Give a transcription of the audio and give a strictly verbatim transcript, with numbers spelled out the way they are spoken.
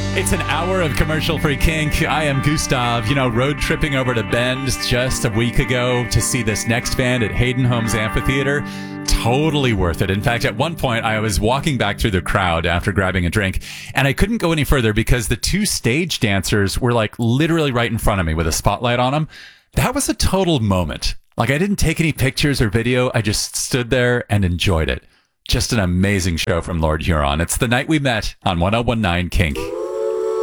It's an hour of commercial-free kink. I am Gustav, you know, road tripping over to Bend just a week ago to see this next band at Hayden Homes Amphitheater. Totally worth it. In fact, at one point, I was walking back through the crowd after grabbing a drink, and I couldn't go any further because the two stage dancers were like literally right in front of me with a spotlight on them. That was a total moment. Like, I didn't take any pictures or video. I just stood there and enjoyed it. Just an amazing show from Lord Huron. It's The Night We Met on one oh one nine Kink.